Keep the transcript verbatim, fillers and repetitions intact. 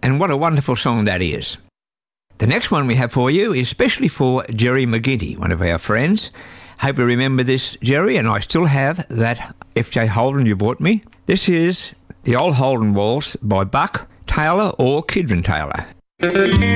and what a wonderful song that is. The next one we have for you is especially for Jerry McGinty, one of our friends. Hope you remember this, Jerry, and I still have that F J Holden you bought me. This is the Old Holden Waltz by Buck Taylor or Kidron Taylor.